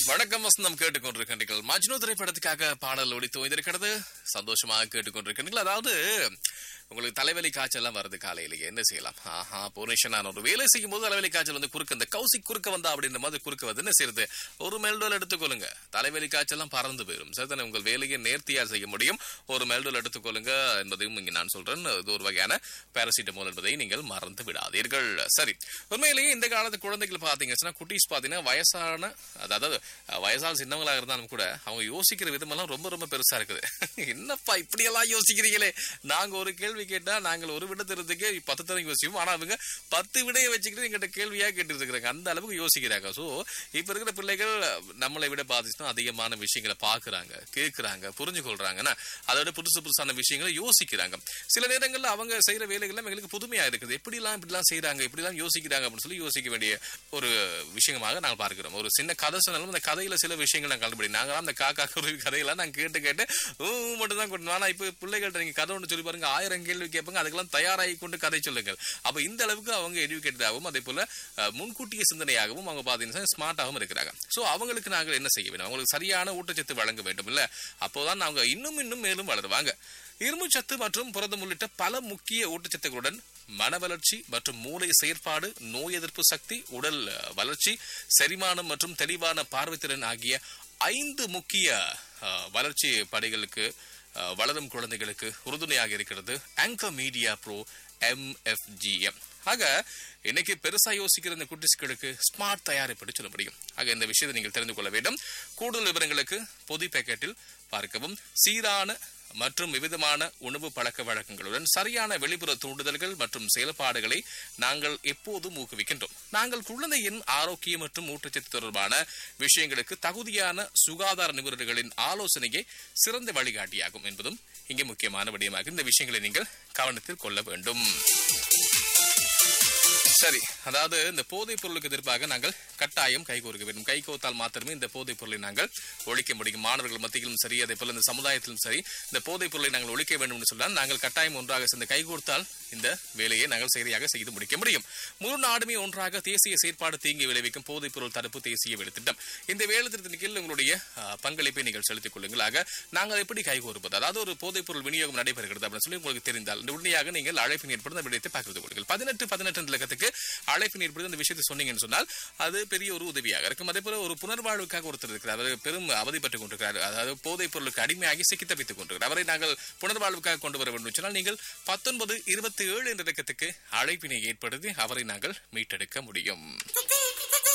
வணக்கம் வசந்தம் கேட்டுக்கொண்டிருக்கின்றீர்கள். மஜ்னு திரைப்படத்துக்காக பாடல் ஒலித்து ஓய்ந்திருக்கிறது. சந்தோஷமாக கேட்டுக்கொண்டிருக்கின்றீர்கள். அதாவது உங்களுக்கு தலைவலி காய்ச்சல் எல்லாம் வருது காலையிலேயே என்ன செய்யலாம்? பூர்ணேஷன் நான் ஒரு வேலை செய்யும் போது தலைவலி காய்ச்சல் வந்து குறுக்க இந்த கௌசிக் குறுக்க வந்தா அப்படின்ற மாதிரி குறுக்க வந்து என்ன செய்யுது? ஒரு மெல்டோல் எடுத்துக்கொள்ளுங்க, தலைவலி காய்ச்சல் எல்லாம் பறந்து போயிடும். சரிதானே? உங்கள் வேலையை நேர்த்தியா செய்ய முடியும். ஒரு மெல்டோல் எடுத்துக்கொள்ளுங்க என்பதையும் இங்க நான் சொல்றேன். இது ஒரு வகையான பாராசிட்டமால் என்பதை நீங்கள் மறந்து விடாதீர்கள். சரி, உண்மையிலேயே இந்த காலத்து குழந்தைகள் பாத்தீங்கன்னா குட்டீஸ் பாத்தீங்கன்னா வயசான அதாவது வயசால் சின்னவங்களாக இருந்தாலும் கூட அவங்க யோசிக்கிற விதமெல்லாம் ரொம்ப ரொம்ப பெருசா இருக்குது. என்னப்பா இப்படி எல்லாம் யோசிக்கிறீங்களே? நாங்க ஒரு கேள்வி கேட்டா நாங்கள் ஒரு விடத்திற்கு 10 தரம் யோசிப்போம். ஆனா அவங்க 10 விடையை வச்சுக்கிட்டு எங்கிட்ட கேள்வியா கேட்டு இருக்கிறாங்க. அந்த அளவுக்கு யோசிக்கிறாங்க. சோ இப்ப இருக்கிற பிள்ளைகள் நம்மளை விட பாதிச்சுன்னா அதிகமான விஷயங்களை பாக்குறாங்க, கேட்கிறாங்க, புரிஞ்சு கொள்றாங்கன்னா அதோட புதுசு புதுசான விஷயங்களை யோசிக்கிறாங்க. சில நேரங்கள்ல அவங்க செய்யற வேலைகள் எங்களுக்கு புதுமையா இருக்குது. இப்படிலாம் செய்யறாங்க, இப்படிலாம் யோசிக்கிறாங்க அப்படின்னு சொல்லி யோசிக்க வேண்டிய ஒரு விஷயமாக நாங்கள் பார்க்கிறோம். ஒரு சின்ன கதை சொன்னாலும் அந்த கதையில சில விஷயங்கள் நாங்கள் கண்டுபிடி நாங்களாம் அந்த காக்கா குருவி கதையெல்லாம் நாங்க கேட்டு மட்டும் தான் கொண்டு. ஆனா இப்ப பிள்ளைகள்ட்ட நீங்க கதை ஒன்று சொல்லி பாருங்க, 1000 கேள்வி கேட்பாங்க. அதுக்கெல்லாம் தயாராகி கொண்டு கதை சொல்லுங்கள். அப்ப இந்த அளவுக்கு அவங்க எஜுகேட்டடாகவும் அதே போல முன்கூட்டிய சிந்தனையாகவும் அவங்க பாத்தீங்கன்னா ஸ்மார்ட்டாகவும் இருக்கிறாங்க. சோ அவங்களுக்கு நாங்கள் என்ன செய்ய வேண்டும்? அவங்களுக்கு சரியான ஊட்டச்சத்து வழங்க வேண்டும் இல்ல? அப்போதான் அவங்க இன்னும் மேலும் வளருவாங்க. இரும்புச்சத்து மற்றும் புரதம் உள்ளிட்ட பல முக்கிய ஊட்டச்சத்துக்களுடன் மன வளர்ச்சி மற்றும் மூளை செயற்பாடு, நோய் எதிர்ப்பு சக்தி, உடல் வளர்ச்சி, செரிமானம் மற்றும் தெளிவான பார்வைத்திறன் ஆகிய 5 முக்கிய வளர்ச்சி படிகளுக்கு வளரும் குழந்தைகளுக்கு உறுதுணையாக இருக்கிறது ஆங்கர் மீடியா ப்ரோ MFGM. ஆக இன்னைக்கு பெருசா யோசிக்கிற இந்த குட்டிஸ்களுக்கு ஸ்மார்ட் தயாரிப்பு சொல்ல முடியும். ஆக இந்த விஷயத்தை நீங்கள் தெரிந்து கொள்ள வேண்டும். கூடுதல் விவரங்களுக்கு பொது பேக்கெட்டில் பார்க்கவும். சீரான மற்றும் விவிதமான உணவு பழக்க வழக்கங்களுடன் சரியான வெளிப்புற தூண்டுதல்கள் மற்றும் செயல்பாடுகளை நாங்கள் எப்போதும் ஊக்குவிக்கின்றோம். நாங்கள் குழந்தையின் ஆரோக்கியம் மற்றும் ஊட்டச்சத்து தொடர்பான விஷயங்களுக்கு தகுதியான சுகாதார நிபுணர்களின் ஆலோசனையை சிறந்த வழிகாட்டியாகும் என்பதும் இங்கே முக்கியமான விடயமாக இந்த விஷயங்களை நீங்கள் கவனத்தில் கொள்ள வேண்டும். சரி, அதாவது இந்த போதைப் பொருளுக்கு எதிர்ப்பாக நாங்கள் கட்டாயம் கைகோர்க்க வேண்டும். கைகோர்த்தால் மாத்திரமே இந்த போதைப் பொருளை நாங்கள் ஒழிக்க முடியும். மாணவர்கள் மத்தியிலும் சரி, அதே போல இந்த சமுதாயத்திலும் சரி, இந்த போதைப் பொருளை நாங்கள் ஒழிக்க வேண்டும் என்று சொன்னால் நாங்கள் கட்டாயம் ஒன்றாக சேர்ந்து கைகோர்த்தால் இந்த வேலையை நாங்கள் சரியாக செய்து முடிக்க முடியும். முழு நாடுமே ஒன்றாக தேசிய செயற்பாடு தீங்கி விளைவிக்கும் போதைப் பொருள் தடுப்பு தேசிய வேலை திட்டம். இந்த வேலை திட்டத்தின் கீழ் உங்களுடைய பங்களிப்பை நீங்கள் செலுத்திக் கொள்ளுங்கள். ஆக நாங்கள் எப்படி கைகோர்ப்பது? அதாவது ஒரு போதைப் பொருள் விநியோகம் நடைபெறுகிறது அப்படின்னு சொல்லி உங்களுக்கு தெரிந்தால் உடனடியாக நீங்கள் அழைப்பு ஏற்படுத்த அந்த விடயத்தை பகிர்ந்து கொள்ளுங்கள். 18 இலக்கத்துக்கு அழைப்பு ஏற்படுத்தி அந்த விஷயத்தை சொன்னீங்கன்னு சொன்னால் அது பெரிய ஒரு உதவியாக இருக்கும். அதே போல ஒரு புனர்வாழ்வுக்காக ஒருத்தர் இருக்கிறார், அவர் பெரும் அவதிப்பட்டுக் கொண்டிருக்கிறார், அதாவது போதைப் பொருளுக்கு அடிமையாகி சிக்கி தப்பித்துக் கொண்டிருக்கிறார். அவரை நாங்கள் புனர்வாழ்வுக்காக கொண்டு வர வேண்டும் சொன்னால் நீங்கள் 1927 என்ற இலக்கத்துக்கு அழைப்பினை ஏற்படுத்தி அவரை நாங்கள் மீட்டெடுக்க முடியும்.